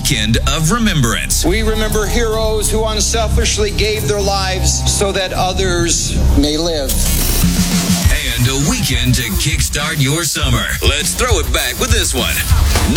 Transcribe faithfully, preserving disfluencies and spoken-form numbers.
weekend of remembrance. We remember heroes who unselfishly gave their lives so that others may live. And a weekend to kickstart your summer. Let's throw it back with this one.